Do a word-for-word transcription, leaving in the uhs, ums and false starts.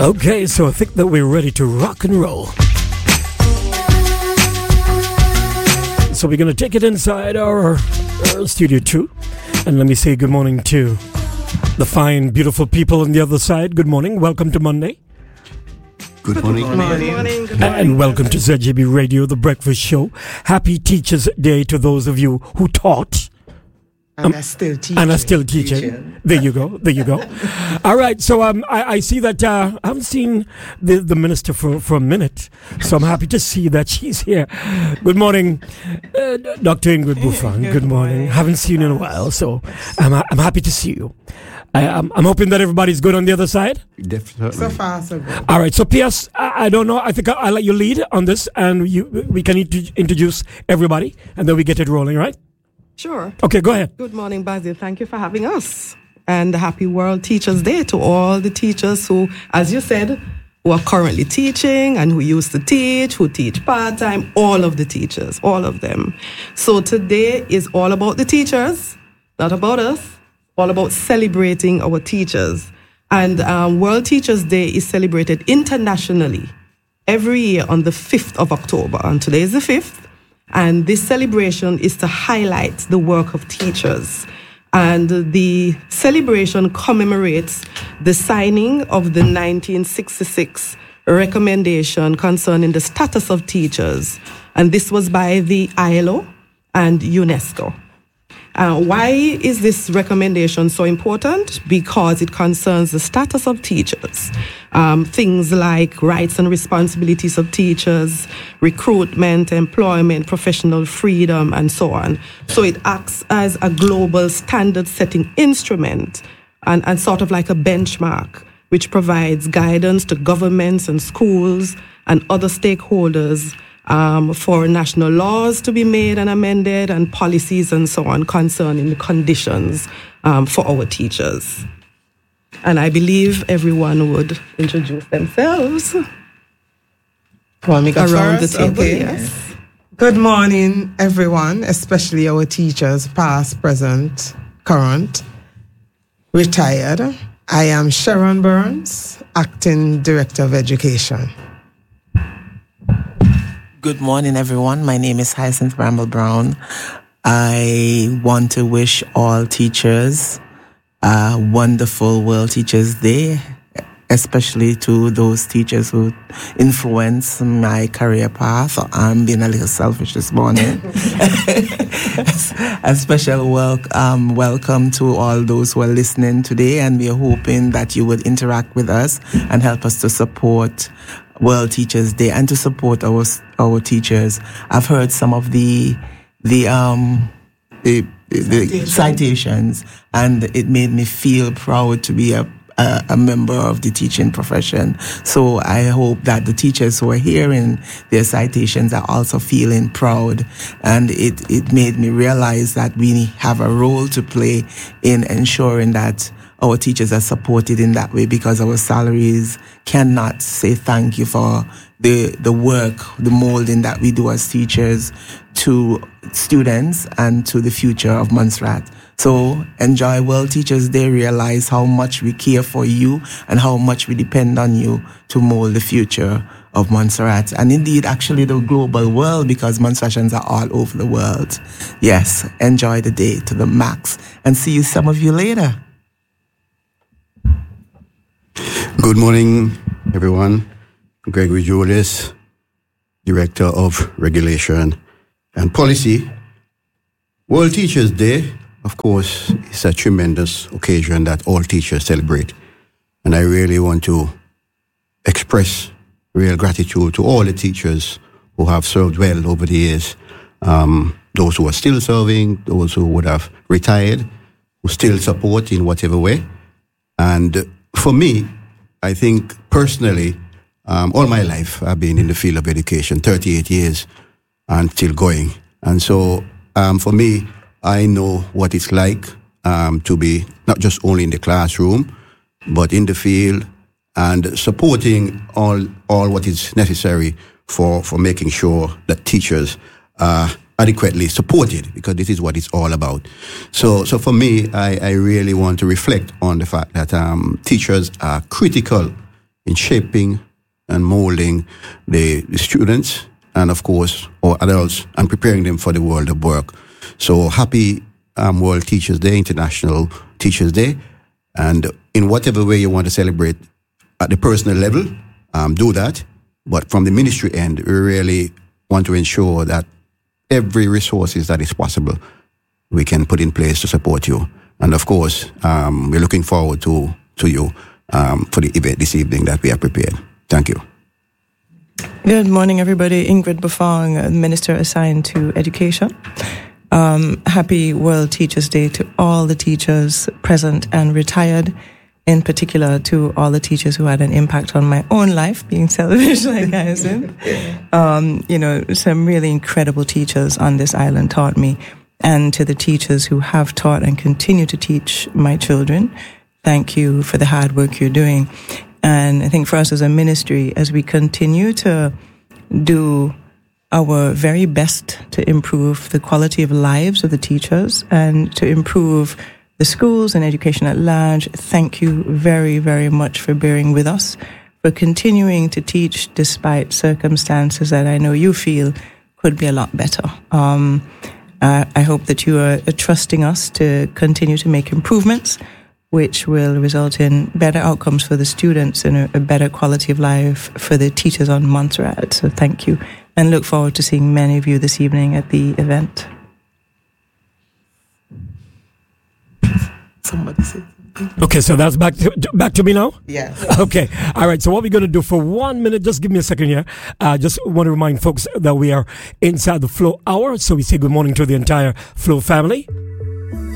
Okay, so I think that we're ready to rock and roll. So we're going to take it inside our, our studio two. And let me say good morning to the fine, beautiful people on the other side. Good morning. Welcome to Monday. Good morning. Good morning. Good morning. Good morning. And welcome to Z J B Radio, the breakfast show. Happy Teachers Day to those of you who taught. And Um, I still teach. And are still teaching. There you go. There you go. All right. So um, I, I see that uh, I haven't seen the, the minister for, for a minute. So I'm happy to see that she's here. Good morning, uh, Doctor Ingrid Buffon. Good, Good morning. morning. Haven't seen you in a while. So I'm, I'm happy to see you. I, I'm, I'm hoping that everybody's good on the other side. Definitely. So far, so good. All right. So P S, I, I don't know. I think I'll, I'll let you lead on this, and you we can int- introduce everybody, and then we get it rolling, right? Sure. Okay, go ahead. Good morning, Basil. Thank you for having us. And happy World Teachers Day to all the teachers who, as you said, who are currently teaching and who used to teach, who teach part-time, all of the teachers, all of them. So today is all about the teachers, not about us, all about celebrating our teachers. And um, World Teachers Day is celebrated internationally every year on the fifth of October. And today is the fifth. And this celebration is to highlight the work of teachers. And the celebration commemorates the signing of the nineteen sixty-six recommendation concerning the status of teachers. And this was by the I L O and UNESCO. Uh, why is this recommendation so important? Because it concerns the status of teachers. Um, things like rights and responsibilities of teachers, recruitment, employment, professional freedom, and so on. So it acts as a global standard-setting instrument and, and sort of like a benchmark, which provides guidance to governments and schools and other stakeholders Um, for national laws to be made and amended and policies and so on concerning the conditions um, for our teachers. And I believe everyone would introduce themselves Want me go around first? the table. Okay. Yes. Good morning, everyone, especially our teachers, past, present, current, retired. I am Sharon Burns, Acting Director of Education. Good morning, everyone. My name is Hyacinth Bramble Brown. I want to wish all teachers a wonderful World Teachers Day, especially to those teachers who influence my career path. I'm being a little selfish this morning. A special wel- um, welcome to all those who are listening today, and we are hoping that you would interact with us and help us to support World Teachers Day and to support our our teachers. I've heard some of the the um the, the citations. citations, and it made me feel proud to be a, a a member of the teaching profession. So I hope that the teachers who are hearing their citations are also feeling proud, and it it made me realize that we have a role to play in ensuring that our teachers are supported in that way, because our salaries cannot say thank you for the the work, the molding that we do as teachers to students and to the future of Montserrat. So enjoy World Teachers Day. Realize how much we care for you and how much we depend on you to mold the future of Montserrat. And indeed, actually the global world, because Montserratians are all over the world. Yes, enjoy the day to the max, and see you, some of you, later. Good morning, everyone. Gregory Julius, Director of Regulation and Policy. World Teachers Day, of course, is a tremendous occasion that all teachers celebrate. And I really want to express real gratitude to all the teachers who have served well over the years. Um, those who are still serving, those who would have retired, who still support in whatever way. And for me, I think personally, um, all my life I've been in the field of education, thirty-eight years, and still going. And so um, for me, I know what it's like um, to be not just only in the classroom, but in the field and supporting all all what is necessary for, for making sure that teachers are adequately supported, because this is what it's all about. So so for me, I, I really want to reflect on the fact that um, teachers are critical in shaping and molding the, the students and, of course, our adults and preparing them for the world of work. So happy um, World Teachers Day, International Teachers Day. And in whatever way you want to celebrate at the personal level, um, do that. But from the ministry end, we really want to ensure that every resources that is possible, we can put in place to support you. And of course, um, we're looking forward to, to you um, for the event this evening that we have prepared. Thank you. Good morning, everybody. Ingrid Buffong, Minister assigned to Education. Um, happy World Teachers Day to all the teachers present and retired, in particular to all the teachers who had an impact on my own life, being selfish like I said. Um, you know, some really incredible teachers on this island taught me, and to the teachers who have taught and continue to teach my children, thank you for the hard work you're doing. And I think for us as a ministry, as we continue to do our very best to improve the quality of lives of the teachers and to improve the schools and education at large, thank you very, very much for bearing with us, for continuing to teach despite circumstances that I know you feel could be a lot better. Um, uh, I hope that you are trusting us to continue to make improvements, which will result in better outcomes for the students and a, a better quality of life for the teachers on Montserrat. So thank you, and look forward to seeing many of you this evening at the event. Somebody say something. Okay, so that's back to, back to me now? Yes. Okay. All right. So what we're going to do for one minute, just give me a second here. I uh, just want to remind folks that we are inside the Flow Hour. So we say good morning to the entire Flow family.